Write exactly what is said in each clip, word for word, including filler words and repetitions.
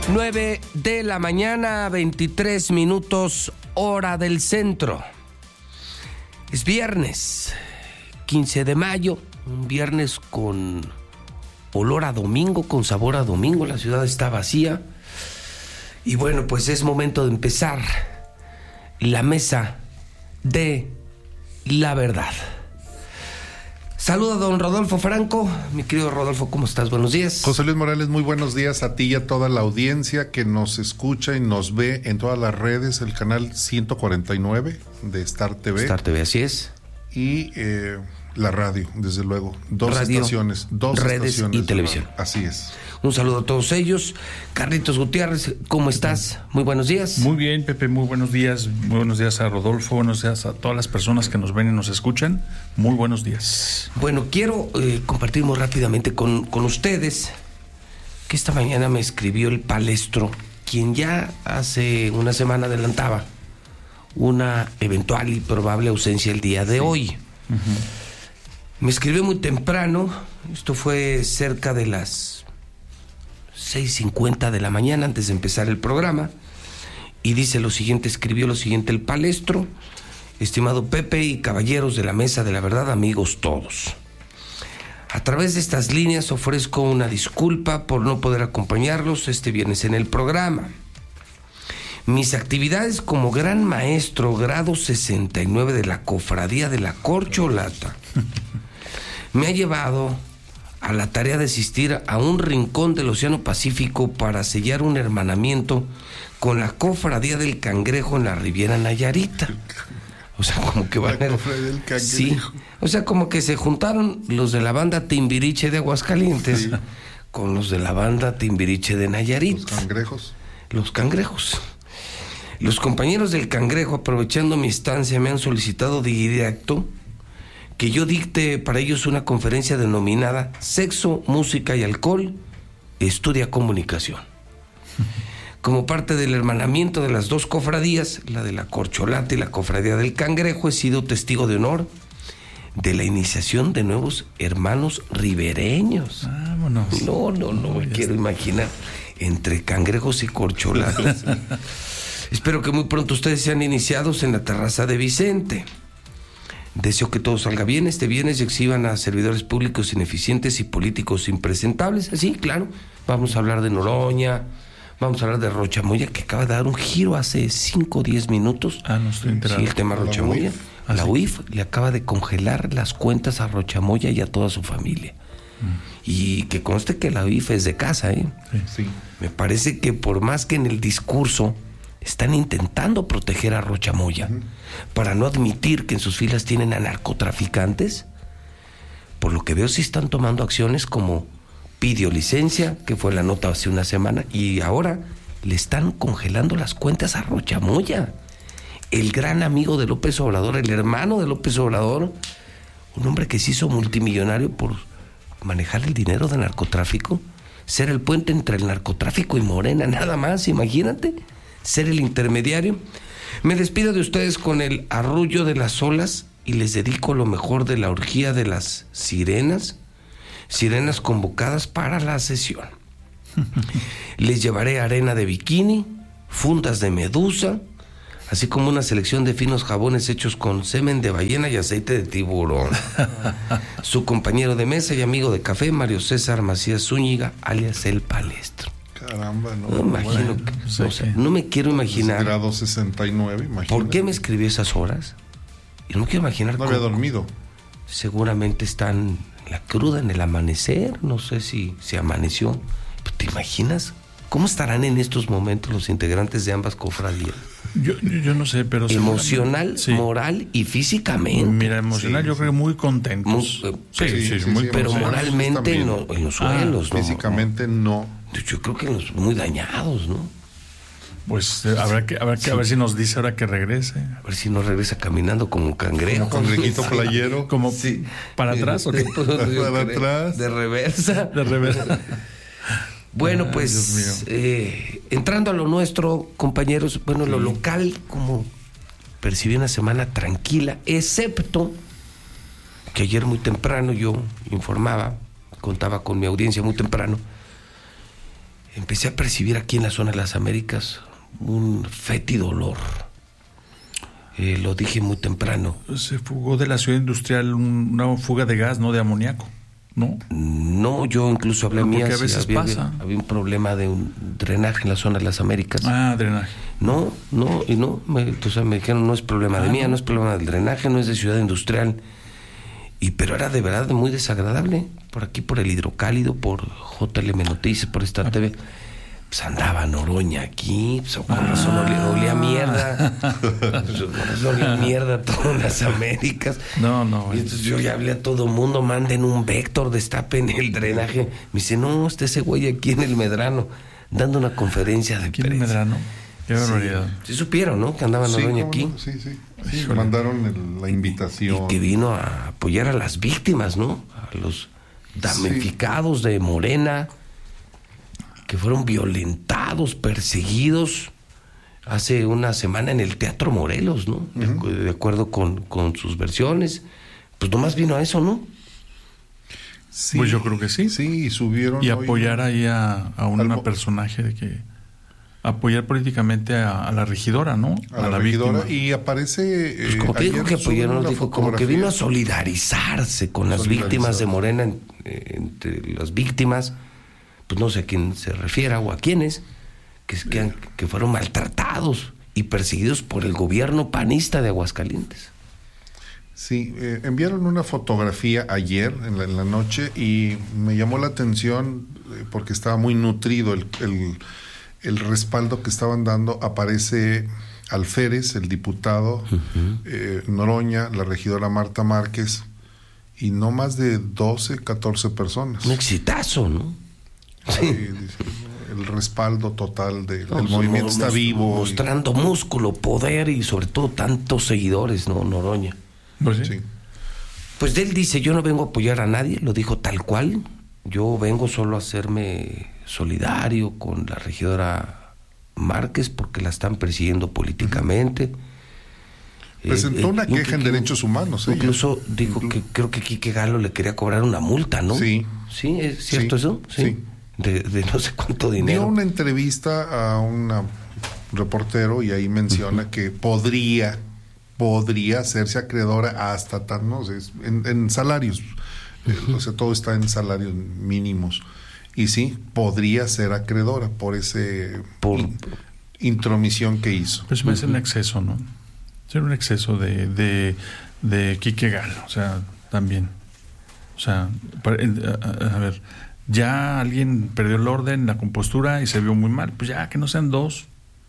nueve de la mañana, veintitrés minutos, hora del centro. Es viernes, quince de mayo, un viernes con olor a domingo, con sabor a domingo. La ciudad está vacía. Y bueno, pues es momento de empezar la mesa de la verdad. Saluda a don Rodolfo Franco. Mi querido Rodolfo, ¿cómo estás? Buenos días. José Luis Morales, muy buenos días a ti y a toda la audiencia que nos escucha y nos ve en todas las redes, el canal ciento cuarenta y nueve de Star T V. Star T V, así es. Y eh, la radio, desde luego. Dos radio, estaciones, dos redes estaciones y televisión. Así es. Un saludo a todos ellos. Carlitos Gutiérrez, ¿cómo estás? Muy buenos días. Muy bien, Pepe, muy buenos días. Muy buenos días a Rodolfo, buenos días a todas las personas que nos ven y nos escuchan. Muy buenos días. Bueno, quiero eh, compartir muy rápidamente con, con ustedes que esta mañana me escribió el Palestro, quien ya hace una semana adelantaba una eventual y probable ausencia el día de sí. hoy. Uh-huh. Me escribió muy temprano, esto fue cerca de las seis cincuenta de la mañana, antes de empezar el programa, y dice lo siguiente, escribió lo siguiente el Palestro: estimado Pepe y caballeros de la Mesa de la Verdad, amigos todos. A través de estas líneas ofrezco una disculpa por no poder acompañarlos este viernes en el programa. Mis actividades como gran maestro, grado sesenta y nueve de la Cofradía de la Corcholata, me ha llevado a la tarea de asistir a un rincón del Océano Pacífico para sellar un hermanamiento con la Cofradía del Cangrejo en la Riviera Nayarita. O sea, como que van a... del Cangrejo. Sí, o sea, como que se juntaron los de la banda Timbiriche de Aguascalientes sí. con los de la banda Timbiriche de Nayarit. Los cangrejos. Los cangrejos. Los compañeros del Cangrejo, aprovechando mi estancia, me han solicitado de directo que yo dicte para ellos una conferencia denominada Sexo, Música y Alcohol, Estudia Comunicación. Como parte del hermanamiento de las dos cofradías, la de la Corcholata y la Cofradía del Cangrejo, he sido testigo de honor de la iniciación de nuevos hermanos ribereños. Vámonos. No, no, no me quiero imaginar entre cangrejos y corcholatas. Espero que muy pronto ustedes sean iniciados en la terraza de Vicente. Deseo que todo salga bien este viernes y exhiban a servidores públicos ineficientes y políticos impresentables. Sí, claro, vamos a hablar de Noroña, vamos a hablar de Rochamoya, que acaba de dar un giro hace cinco o diez minutos. Ah, no estoy enterado. Sí, el tema Rochamoya. ¿Ah, la sí? U I F le acaba de congelar las cuentas a Rochamoya y a toda su familia. Mm. Y que conste que la U I F es de casa, ¿eh? Sí, sí. Me parece que por más que en el discurso están intentando proteger a Rochamoya uh-huh. para no admitir que en sus filas tienen a narcotraficantes, por lo que veo sí están tomando acciones como pidió licencia, que fue la nota hace una semana, y ahora le están congelando las cuentas a Rochamoya, el gran amigo de López Obrador, el hermano de López Obrador, un hombre que se hizo multimillonario por manejar el dinero del narcotráfico, ser el puente entre el narcotráfico y Morena, nada más, imagínate. Ser el intermediario. Me despido de ustedes con el arrullo de las olas y les dedico lo mejor de la orgía de las sirenas, sirenas convocadas para la sesión. Les llevaré arena de bikini, fundas de medusa, así como una selección de finos jabones hechos con semen de ballena y aceite de tiburón. Su compañero de mesa y amigo de café, Mario César Macías Zúñiga, alias El Palestro. Caramba, no. No me imagino, bueno, que, no, o sea, no me quiero imaginar. Grado sesenta y nueve, imagínate. ¿Por qué me escribió esas horas? Y no me quiero imaginar. No había dormido. Seguramente están en la cruda, en el amanecer. No sé si se amaneció. ¿Te imaginas cómo estarán en estos momentos los integrantes de ambas cofradías? Yo, yo no sé, pero... Emocional, sí. moral y físicamente. Mira, emocional, sí, yo sí. creo muy contentos. Muy, sí, sí, sí, sí, muy, sí, pero moralmente no, en los suelos, ah, ¿no? Físicamente no. Yo creo que los muy dañados, ¿no? Pues eh, habrá que, habrá que sí. a ver si nos dice ahora que regrese. A ver si no regresa caminando como cangrejo. Como cangrejito playero. Como sí. para atrás o qué? Para atrás. De reversa. De reversa. Bueno, Ay, pues eh, entrando a lo nuestro, compañeros, bueno, sí. lo local, como percibí una semana tranquila, excepto que ayer muy temprano yo informaba, contaba con mi audiencia muy temprano, empecé a percibir aquí en la zona de las Américas un fétido olor. Eh, lo dije muy temprano. Se fugó de la ciudad industrial un, una fuga de gas, ¿no? De amoníaco, ¿no? No, yo incluso hablé Porque mías. a veces había, pasa. Había, había un problema de un drenaje en la zona de las Américas. Ah, drenaje. No, no, y no. Me, entonces me dijeron, no es problema de Ah, mía, no. no es problema del drenaje, no es de ciudad industrial. Y pero era de verdad muy desagradable. Por aquí, por el Hidrocálido, por J L M Noticias, por Star T V. Pues andaba Noroña aquí, pues con razón Ah. olía, olía mierda. Pues, con razón olía mierda todas las Américas. No, no. Y entonces yo ya hablé a todo mundo, manden un Vector, destapen el drenaje. Me dice, no, está ese güey aquí en el Medrano, dando una conferencia de Aquí en el prensa. Medrano. Qué barbaridad. Sí, sí supieron, ¿no? Que andaba Sí, Noroña cómo aquí. no, sí, sí. Sí, Híjole. mandaron el- la invitación. Y que vino a apoyar a las víctimas, ¿no? A los damnificados de Morena, que fueron violentados, perseguidos hace una semana en el Teatro Morelos, ¿no? De, acu- de acuerdo con, con sus versiones. Pues nomás vino a eso, ¿no? Sí, Pues yo creo que sí. Sí, y subieron. Y hoy- apoyar ahí a, a un Al mo- personaje de que... Apoyar políticamente a, a la regidora, ¿no? a la, regidora víctima. y aparece. Pues eh, como que dijo ayer que subió apoyaron, una dijo como que fotografía. vino a solidarizarse con las Solidarizar. víctimas de Morena, en- eh, entre las víctimas, pues no sé a quién se refiera o a quiénes, que, que, han- que fueron maltratados y perseguidos por el gobierno panista de Aguascalientes. Sí, eh, enviaron una fotografía ayer en la, en la noche y me llamó la atención eh, porque estaba muy nutrido el, el, el respaldo que estaban dando. Aparece Alférez, el diputado, eh, Noroña, la regidora Marta Márquez y no más de doce, catorce personas. Un exitazo, ¿no? Sí, dice, el respaldo total del No, el movimiento mo- está mos- vivo. y- Mostrando músculo, poder y sobre todo tantos seguidores, ¿no? Noroña. Pues sí. sí. Pues él dice, yo no vengo a apoyar a nadie, lo dijo tal cual. Yo vengo solo a hacerme solidario con la regidora Márquez porque la están persiguiendo políticamente. Presentó Eh, una eh, queja en inclu- derechos humanos. ella. Incluso dijo Inclu- que creo que Quique Galo le quería cobrar una multa, ¿no? Sí. ¿Sí? ¿Es cierto Sí, eso? sí. De, de no sé cuánto Dio dinero. una entrevista a un reportero y ahí menciona uh-huh. que podría, podría hacerse acreedora hasta tan, no sé, en, en salarios. Uh-huh. O sea, todo está en salarios mínimos. Y sí, podría ser acreedora por ese Por... in, intromisión que hizo. Pues me hace un exceso, ¿no? Ser un exceso de, de, de Quique Galo, o sea, también. O sea, para, a, a ver, ya alguien perdió el orden, la compostura y se vio muy mal. Pues ya que no sean dos,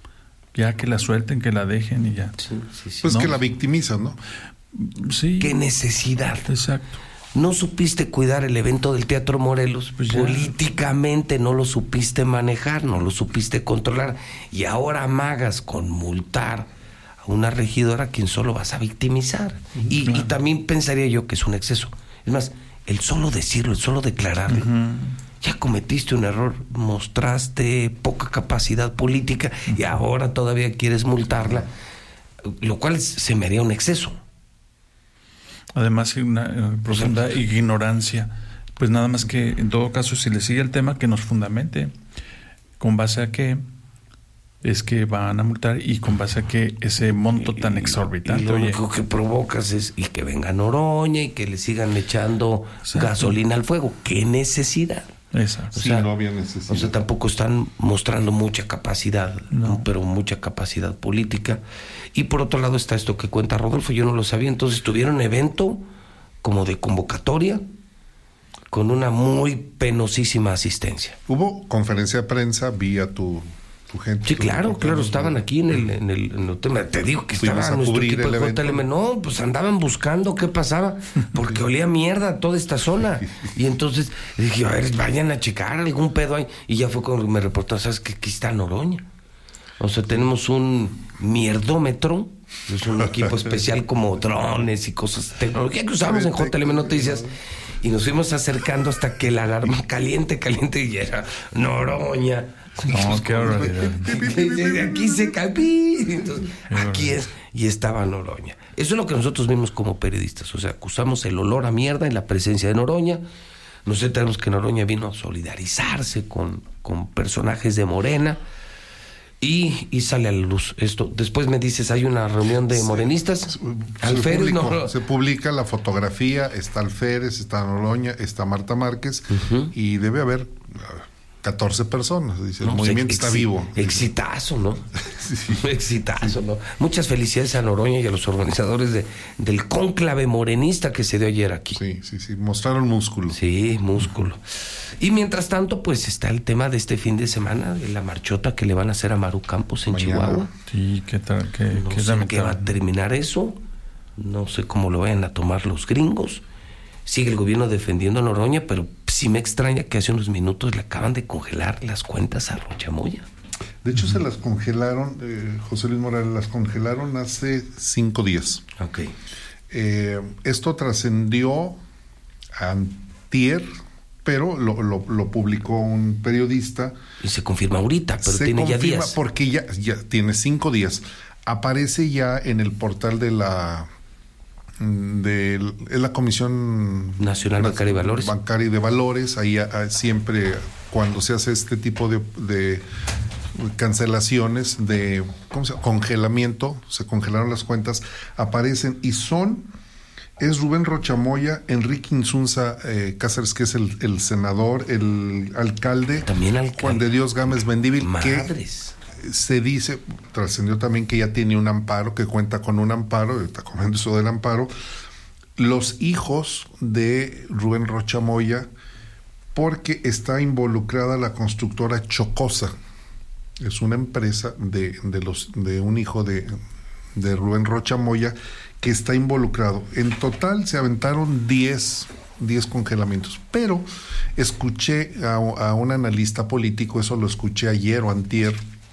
ya que la suelten, que la dejen y ya. Sí, sí, sí. Pues ¿no? que la victimizan, ¿no? Sí. ¿Qué necesidad? Exacto. No supiste cuidar el evento del Teatro Morelos, pues políticamente no lo supiste manejar, no lo supiste controlar y ahora amagas con multar a una regidora a quien solo vas a victimizar. Y, claro. y también pensaría yo que es un exceso. Es más, el solo decirlo, el solo declararlo, uh-huh. ya cometiste un error, mostraste poca capacidad política uh-huh. y ahora todavía quieres multarla, lo cual se me haría un exceso. Además, una uh, profunda ignorancia. Pues nada más que, en todo caso, si le sigue el tema, que nos fundamente. ¿Con base a qué es que van a multar y con base a qué ese monto tan y, exorbitante? Y lo Oye, único que provocas es y que venga Noroña y que le sigan echando Exacto. gasolina al fuego. ¿Qué necesidad? Exacto. O sea, sí, no había necesidad. O sea, tampoco están mostrando mucha capacidad, no. pero mucha capacidad política. Y por otro lado está esto que cuenta Rodolfo, yo no lo sabía. Entonces tuvieron un evento como de convocatoria con una muy penosísima asistencia. Hubo conferencia de prensa vía tu, tu gente. Sí, tu claro, tu claro, estaban aquí en el, en el, en el tema. Te digo que estaba nuestro equipo de J L M. No, pues andaban buscando qué pasaba, porque olía mierda toda esta zona. Y entonces dije, a ver, vayan a checar algún pedo ahí. Y ya fue cuando me reportaron, ¿sabes qué? Aquí está Noroña. O sea, tenemos un mierdómetro, es un equipo especial como drones y cosas, tecnología que usamos en J L M Noticias. Y nos fuimos acercando hasta que la alarma caliente, caliente, y era Noroña. No, qué barbaridad. Desde aquí se capí. Entonces, aquí es, y estaba Noroña. Eso es lo que nosotros vimos como periodistas. O sea, acusamos el olor a mierda en la presencia de Noroña. Nos enteramos que Noroña vino a solidarizarse con, con personajes de Morena y, y sale a la luz esto. Después me dices, hay una reunión de morenistas. Se, Alférez, publicó, no, se publica la fotografía, está Alférez, está Noroña, está Marta Márquez, uh-huh. y debe haber catorce personas. Dice, no, el movimiento ex, está vivo. Exitazo, ¿no? Sí. Exitazo, ¿no? Muchas felicidades a Noroña y a los organizadores de, del cónclave morenista que se dio ayer aquí. Sí, sí, sí, mostraron músculo. Sí, músculo. Y mientras tanto, pues está el tema de este fin de semana, de la marchota que le van a hacer a Maru Campos en Mañana. Chihuahua. Sí, ¿qué tal? ¿Qué, no qué sé en qué va a terminar eso. No sé cómo lo vayan a tomar los gringos. Sigue el gobierno defendiendo a Noroña, pero sí me extraña que hace unos minutos le acaban de congelar las cuentas a Rocha Moya. De hecho, uh-huh. se las congelaron, eh, José Luis Morales, las congelaron hace cinco días. Ok. Eh, esto trascendió antier, pero lo, lo, lo publicó un periodista. Y se confirma ahorita, pero se tiene ya días. Porque ya, ya tiene cinco días. Aparece ya en el portal de la... de la Comisión Nacional Bancaria y Valores. Bancaria y de Valores, ahí a, a, siempre cuando se hace este tipo de, de cancelaciones, de ¿cómo se llama? Congelamiento, se congelaron las cuentas, aparecen y son, es Rubén Rocha Moya, Enrique Insunza eh, Cáceres, que es el, el senador, el alcalde, también alcalde, Juan de Dios Gámez Mendívil, Madres. que se dice, trascendió también que ya tiene un amparo, que cuenta con un amparo, está comentando eso del amparo, los hijos de Rubén Rocha Moya, porque está involucrada la constructora Chocosa, es una empresa de, de, los, de un hijo de, de Rubén Rocha Moya, que está involucrado. En total se aventaron diez congelamientos, pero escuché a, a un analista político, eso lo escuché ayer o antier,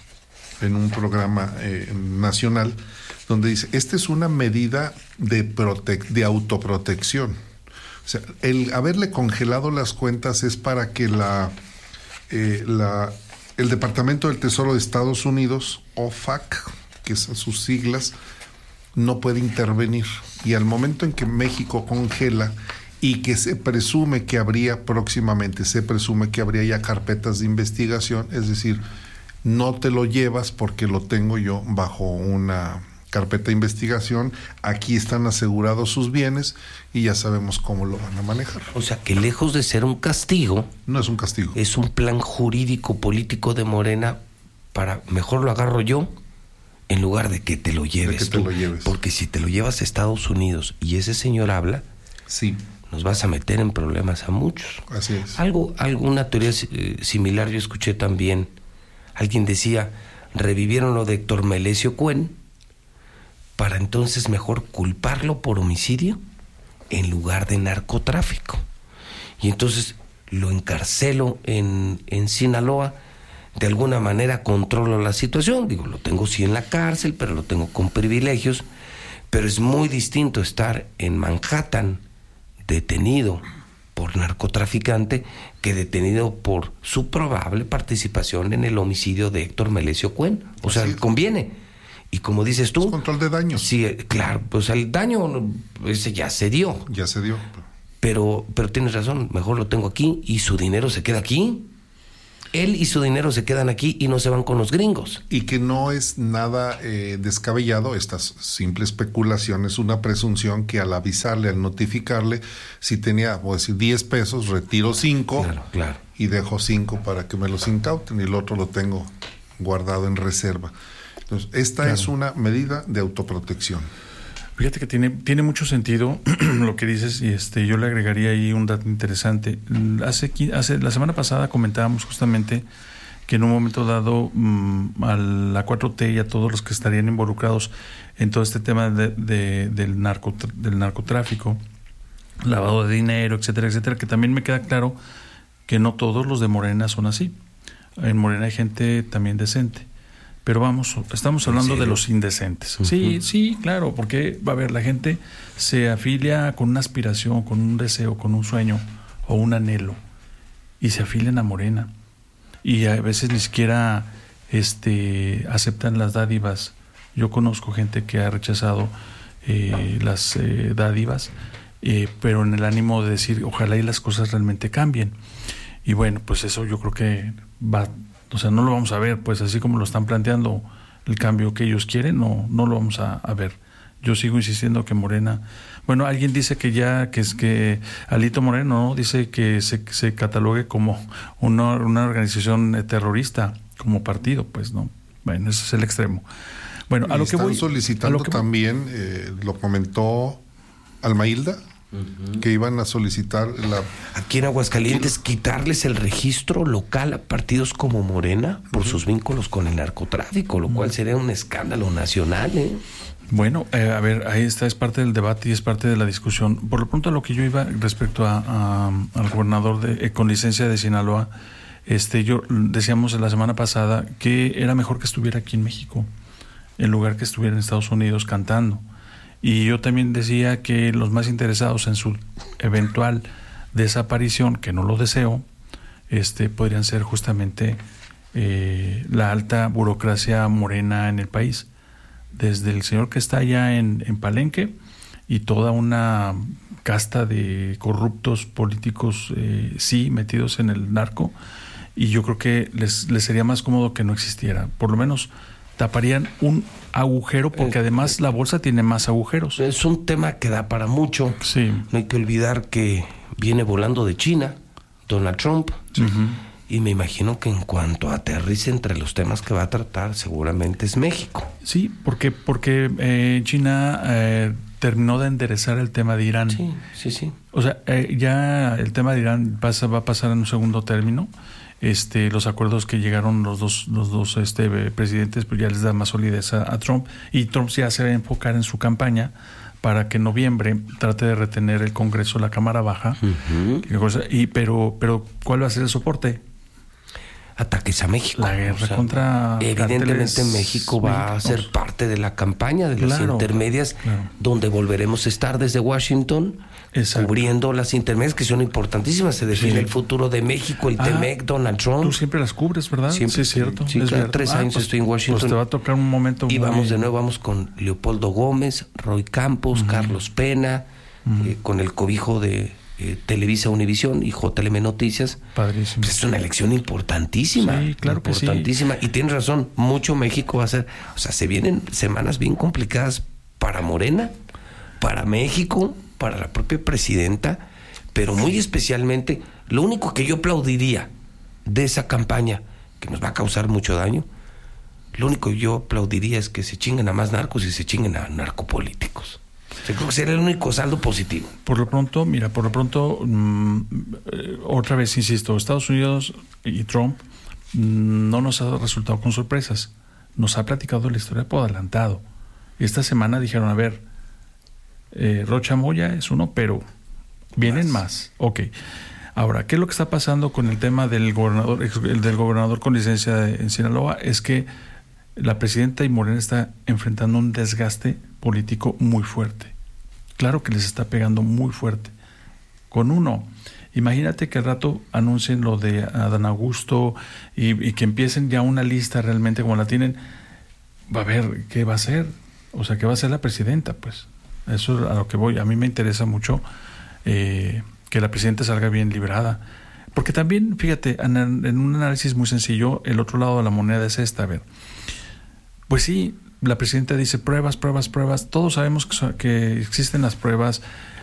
en un programa eh, nacional, donde dice, esta es una medida de, prote- de autoprotección. O sea, el haberle congelado las cuentas es para que la, eh, la el Departamento del Tesoro de Estados Unidos, O F A C, que son sus siglas, no puede intervenir. Y al momento en que México congela y que se presume que habría próximamente, se presume que habría ya carpetas de investigación, es decir, no te lo llevas porque lo tengo yo bajo una carpeta de investigación, aquí están asegurados sus bienes y ya sabemos cómo lo van a manejar. O sea, que lejos de ser un castigo... No es un castigo. Es un plan jurídico político de Morena para, mejor lo agarro yo, en lugar de que te lo lleves de que tú. Te lo lleves. Porque si te lo llevas a Estados Unidos y ese señor habla... Sí. Nos vas a meter en problemas a muchos. Así es. Algo, alguna teoría eh, similar yo escuché también. Alguien decía, revivieron lo de Héctor Melesio Cuen para entonces mejor culparlo por homicidio en lugar de narcotráfico. Y entonces lo encarcelo en, en Sinaloa, de alguna manera controlo la situación. Digo, lo tengo sí en la cárcel, pero lo tengo con privilegios. Pero es muy distinto estar en Manhattan detenido por narcotraficante que detenido por su probable participación en el homicidio de Héctor Melesio Cuen. O sea, es. conviene. Y como dices tú... Es control de daños. Sí, claro, pues el daño ese ya se dio. Ya se dio. Pero, pero tienes razón, mejor lo tengo aquí y su dinero se queda aquí. Él y su dinero se quedan aquí y no se van con los gringos. Y que no es nada eh, descabellado, esta simple especulación, es una presunción que al avisarle, al notificarle, si tenía, voy a decir, diez pesos, retiro cinco, claro, claro. y dejo cinco para que me los incauten y el otro lo tengo guardado en reserva. Entonces, esta claro. es una medida de autoprotección. Fíjate que tiene, tiene mucho sentido lo que dices y este yo le agregaría ahí un dato interesante. Hace, hace la semana pasada comentábamos justamente que en un momento dado mmm, a la cuatro T y a todos los que estarían involucrados en todo este tema de, de, del, narco, del narcotráfico, lavado de dinero, etcétera, etcétera, que también me queda claro que no todos los de Morena son así. En Morena hay gente también decente. Pero vamos, estamos hablando de los indecentes. Uh-huh. Sí, sí, claro, porque, a ver, la gente se afilia con una aspiración, con un deseo, con un sueño o un anhelo y se afilian a Morena. Y a veces ni siquiera este, aceptan las dádivas. Yo conozco gente que ha rechazado eh, las eh, dádivas eh, pero en el ánimo de decir, ojalá y las cosas realmente cambien. Y bueno, pues eso yo creo que va, o sea, no lo vamos a ver, pues así como lo están planteando el cambio que ellos quieren, no, no lo vamos a, a ver. Yo sigo insistiendo que Morena, bueno, alguien dice que ya, que es que Alito Moreno, ¿no? Dice que se, se catalogue como una, una organización terrorista, como partido, pues no. Bueno, ese es el extremo. Bueno, a y lo que están voy, solicitando a lo que también, eh, lo comentó Almailda, uh-huh. que iban a solicitar la... Aquí en Aguascalientes, quitarles el registro local a partidos como Morena por uh-huh. sus vínculos con el narcotráfico, lo uh-huh. cual sería un escándalo nacional, ¿eh? Bueno, eh, a ver, ahí está, es parte del debate y es parte de la discusión. Por lo pronto, a lo que yo iba respecto a, a al gobernador de, eh, con licencia de Sinaloa, este, yo decíamos la semana pasada que era mejor que estuviera aquí en México, en lugar que estuviera en Estados Unidos cantando. Y yo también decía que los más interesados en su eventual desaparición, que no lo deseo, este, podrían ser justamente eh, la alta burocracia morena en el país. Desde el señor que está allá en, en Palenque y toda una casta de corruptos políticos, eh, sí, metidos en el narco, y yo creo que les, les sería más cómodo que no existiera. Por lo menos taparían un agujero, porque además la bolsa tiene más agujeros. Es un tema que da para mucho. Sí. No hay que olvidar que viene volando de China Donald Trump. Sí. Uh-huh. Y me imagino que en cuanto aterrice entre los temas que va a tratar, seguramente es México. Sí, porque porque eh, China eh, terminó de enderezar el tema de Irán. Sí, sí, sí. O sea, eh, ya el tema de Irán pasa, va a pasar en un segundo término. Este, los acuerdos que llegaron los dos, los dos este, presidentes, pues ya les da más solidez a, a Trump. Y Trump ya se va a enfocar en su campaña para que en noviembre trate de retener el Congreso, la Cámara Baja. Uh-huh. Y pero, pero ¿cuál va a ser el soporte? Ataques a México. La guerra o sea, contra evidentemente México va mexicanos. a ser parte de la campaña de las claro, intermedias, claro. donde volveremos a estar desde Washington, exacto. cubriendo las intermedias que son importantísimas. Se define sí. el futuro de México, el ah, T-MEC, Donald Trump. Tú siempre las cubres, ¿verdad? Siempre, sí, es cierto. Sí, es cada tres ah, años pues, estoy en Washington. Pues te va a tocar un momento y muy... vamos de nuevo, vamos con Leopoldo Gómez, Roy Campos, uh-huh. Carlos Pena, uh-huh. eh, con el cobijo de Eh, Televisa Univisión y J L M Noticias. Padrísimo. Pues es una elección importantísima. Sí, claro importantísima. que sí. Y tienes razón, mucho México va a ser, o sea, se vienen semanas bien complicadas para Morena, para México, para la propia presidenta, pero muy especialmente, lo único que yo aplaudiría de esa campaña, que nos va a causar mucho daño, lo único que yo aplaudiría es que se chinguen a más narcos y se chinguen a narcopolíticos. Yo creo que sería el único saldo positivo. Por lo pronto, mira, por lo pronto, mmm, otra vez insisto, Estados Unidos y Trump mmm, no nos ha resultado con sorpresas. Nos ha platicado la historia por adelantado. Esta semana dijeron, a ver, eh, Rocha Moya es uno, pero vienen más. más. Ok. Ahora, ¿qué es lo que está pasando con el tema del gobernador, el del gobernador con licencia de, en Sinaloa? Es que la presidenta y Morena está enfrentando un desgaste político muy fuerte. Claro que les está pegando muy fuerte. Con uno, imagínate que al rato anuncien lo de Adán Augusto y, y que empiecen ya una lista realmente como la tienen. Va a ver qué va a hacer. O sea, qué va a hacer la presidenta, pues. Eso es a lo que voy. A mí me interesa mucho eh, que la presidenta salga bien librada. Porque también, fíjate, en, en un análisis muy sencillo, el otro lado de la moneda es esta. A ver, pues sí, la presidenta dice pruebas, pruebas, pruebas. Todos sabemos que, que existen las pruebas.